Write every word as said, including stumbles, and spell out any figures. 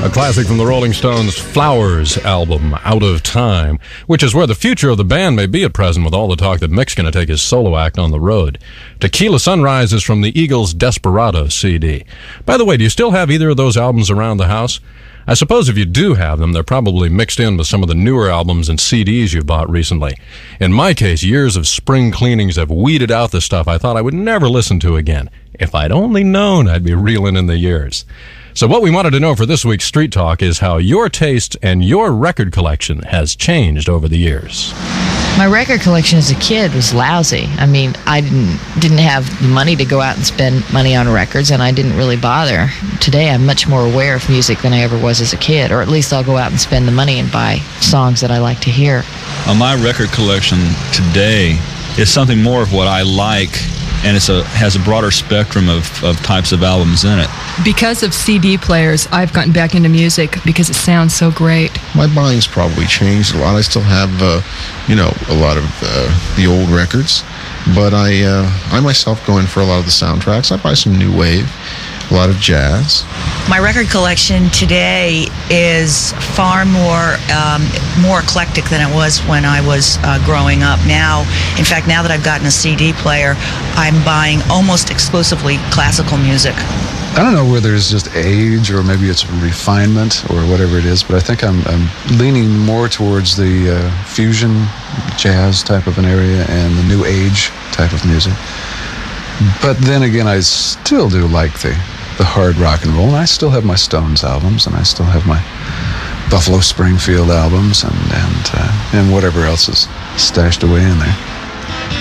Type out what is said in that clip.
A classic from the Rolling Stones' Flowers album, Out of Time, which is where the future of the band may be at present with all the talk that Mick's going to take his solo act on the road. Tequila Sunrise is from the Eagles' Desperado C D. By the way, do you still have either of those albums around the house? I suppose if you do have them, they're probably mixed in with some of the newer albums and C Ds you've bought recently. In my case, years of spring cleanings have weeded out the stuff I thought I would never listen to again. If I'd only known, I'd be reeling in the years. So what we wanted to know for this week's Street Talk is how your taste and your record collection has changed over the years. My record collection as a kid was lousy. I mean, I didn't didn't have the money to go out and spend money on records, and I didn't really bother. Today, I'm much more aware of music than I ever was as a kid, or at least I'll go out and spend the money and buy songs that I like to hear. Uh, my record collection today is something more of what I like, and it's a has a broader spectrum of, of types of albums in it. Because of C D players, I've gotten back into music because it sounds so great. My buying's probably changed a lot. I still have, uh, you know, a lot of uh, the old records, but I, uh, I myself go in for a lot of the soundtracks. I buy some new wave, a lot of jazz. My record collection today is far more um, more eclectic than it was when I was uh, growing up. Now, in fact, now that I've gotten a C D player, I'm buying almost exclusively classical music. I don't know whether it's just age or maybe it's refinement or whatever it is, but I think I'm, I'm leaning more towards the uh, fusion jazz type of an area and the new age type of music. But then again, I still do like the the hard rock and roll, and I still have my Stones albums, and I still have my Buffalo Springfield albums, and and uh, and whatever else is stashed away in there.